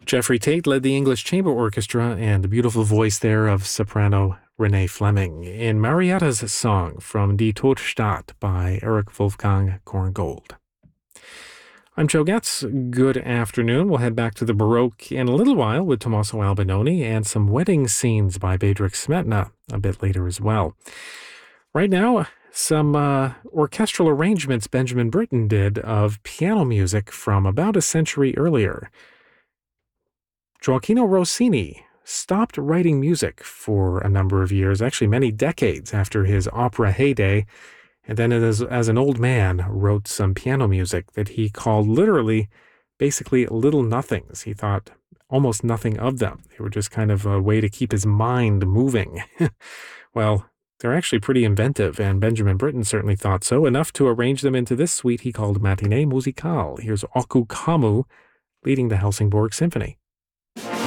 Jeffrey Tate led the English Chamber Orchestra and the beautiful voice there of soprano Renee Fleming in Marietta's song from Die Todstadt by Eric Wolfgang Korngold. I'm Joe Getz. Good afternoon. We'll head back to the Baroque in a little while with Tommaso Albinoni and some wedding scenes by Bedřich Smetana a bit later as well. Right now, some orchestral arrangements Benjamin Britten did of piano music from about a century earlier. Gioachino Rossini stopped writing music for a number of years, actually many decades after his opera heyday, and then as an old man wrote some piano music that he called literally, basically little nothings. He thought almost nothing of them. They were just kind of a way to keep his mind moving. Well, they're actually pretty inventive, and Benjamin Britten certainly thought so, enough to arrange them into this suite he called Matinée Musicale. Here's Oku Kammu leading the Helsingborg Symphony.